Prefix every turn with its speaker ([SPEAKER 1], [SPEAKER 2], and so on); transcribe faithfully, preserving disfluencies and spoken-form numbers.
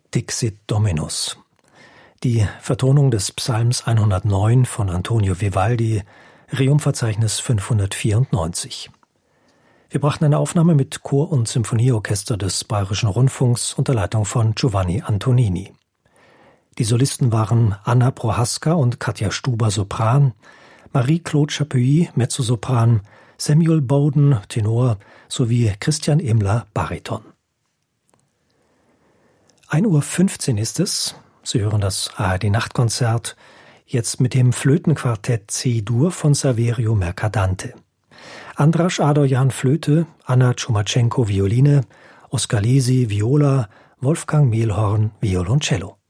[SPEAKER 1] Dixit Dominus. Die Vertonung des Psalms hundertneun von Antonio Vivaldi, Rerum-Verzeichnis fünfhundertvierundneunzig. Wir brachten eine Aufnahme mit Chor- und Symphonieorchester des Bayerischen Rundfunks unter Leitung von Giovanni Antonini. Die Solisten waren Anna Prohaska und Katja Stuber Sopran, Marie-Claude Chapuis Mezzosopran, Samuel Bowden Tenor sowie Christian Imler Bariton. ein Uhr fünfzehn ist es. Sie hören das A R D-Nachtkonzert, jetzt mit dem Flötenquartett C-Dur von Saverio Mercadante. Andras Adorjan Flöte, Anna Tschumachenko Violine, Oskar Lesi Viola, Wolfgang Mehlhorn Violoncello.